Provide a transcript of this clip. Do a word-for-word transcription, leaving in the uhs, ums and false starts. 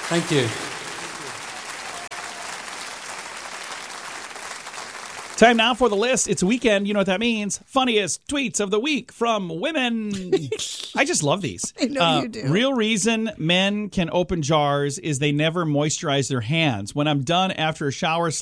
Thank you. Time now for the list. It's a weekend. You know what that means. Funniest tweets of the week from women. I just love these. I know Uh, you do. Real reason men can open jars is they never moisturize their hands. When I'm done after a shower